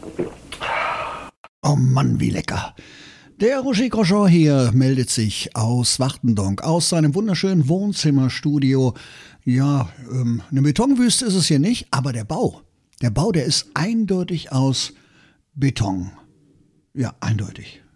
Oh Mann, wie lecker. Der Roger Grosjean hier meldet sich aus Wachtendonk, aus seinem wunderschönen Wohnzimmerstudio. Ja, eine Betonwüste ist es hier nicht, aber der Bau, der ist eindeutig aus Beton. Ja, eindeutig.